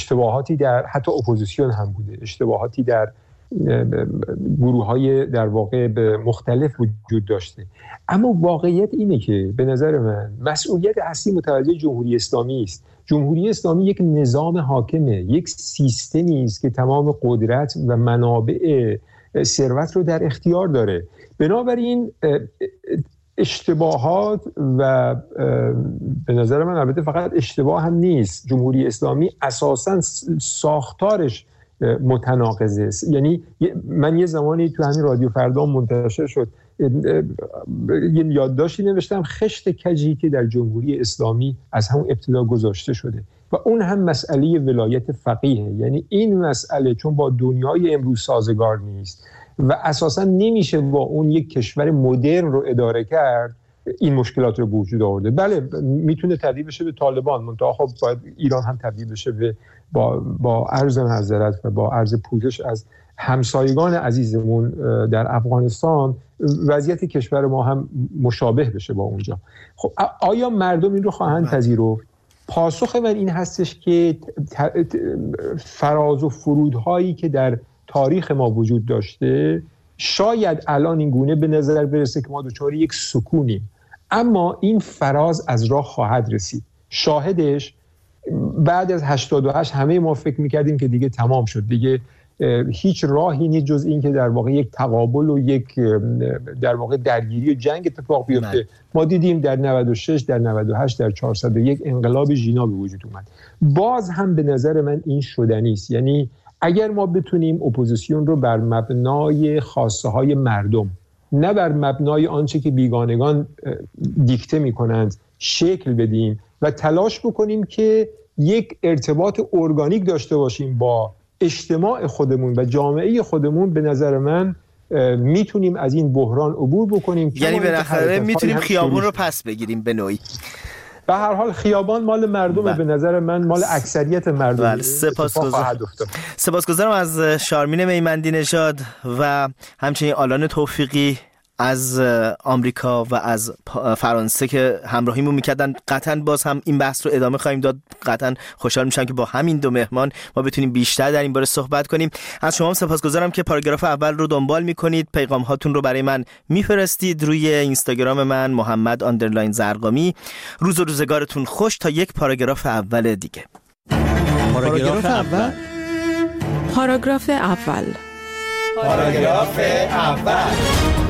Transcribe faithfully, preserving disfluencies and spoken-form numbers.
اشتباهاتی در حتی اپوزیسیون هم بوده، اشتباهاتی در گروه‌های در واقع به مختلف وجود داشته. اما واقعیت اینه که به نظر من مسئولیت اصلی متوجه جمهوری اسلامی است. جمهوری اسلامی یک نظام حاکمه، یک سیستمی است که تمام قدرت و منابع ثروت رو در اختیار داره. بنابراین اشتباهات و به نظر من البته فقط اشتباه هم نیست، جمهوری اسلامی اساساً ساختارش متناقض است. یعنی من یه زمانی تو همین رادیو فردا منتشر شد یه یادداشتی نوشتم خشت کجی که در جمهوری اسلامی از همون ابتدا گذاشته شده و اون هم مسئله ولایت فقیه. یعنی این مسئله چون با دنیای امروز سازگار نیست و اساساً نمیشه با اون یک کشور مدرن رو اداره کرد، این مشکلات رو به وجود آورده. بله میتونه تبدیل بشه به طالبان، منتها خب باید ایران هم تبدیل بشه به با با عرض معذرت و با عرض پوزش از همسایگان عزیزمون در افغانستان وضعیت کشور ما هم مشابه بشه با اونجا. خب آیا مردم این رو خواهند پذیرفت؟ پاسخ من این هستش که فراز و فرودهایی که در تاریخ ما وجود داشته شاید الان این گونه به نظر برسه که ما دچار یک سکونیم، اما این فراز از راه خواهد رسید. شاهدش بعد از هشتاد و هشت همه ما فکر میکردیم که دیگه تمام شد، دیگه هیچ راهی نیست جز این که در واقع یک تقابل و یک در واقع درگیری و جنگ اتفاق بیفته. ما دیدیم در نود و شش، در نود و هشت، در چهارصد و یک انقلاب ژینا به وجود اومد. باز هم به نظر من این شدنی است. یعنی اگر ما بتونیم اپوزیسیون رو بر مبنای خواسته های مردم، نه بر مبنای آنچه که بیگانگان دیکته میکنند شکل بدیم و تلاش بکنیم که یک ارتباط ارگانیک داشته باشیم با اجتماع خودمون و جامعه خودمون، به نظر من میتونیم از این بحران عبور بکنیم. یعنی بالاخره میتونیم خیابون رو پس بگیریم به نوعی. به هر حال خیابان مال مردمه، به نظر من مال اکثریت مردم. سپاسگزارم سپاسگزارم از شارمین میمندی نژاد و همچنین آلان توفیقی از آمریکا و از فرانسه که همراهیمون میکردن. قطعا باز هم این بحث رو ادامه خواهیم داد. قطعا خوشحال میشم که با همین دو مهمان ما بتونیم بیشتر در این باره صحبت کنیم. از شما هم سپاسگزارم که پاراگراف اول رو دنبال میکنید، پیغام هاتون رو برای من میفرستید روی اینستاگرام من محمد آندرلاین زرقامی. روز و روزگارتون خوش تا یک پاراگراف اول دیگه. پاراگراف اول پاراگراف اول پاراگراف اول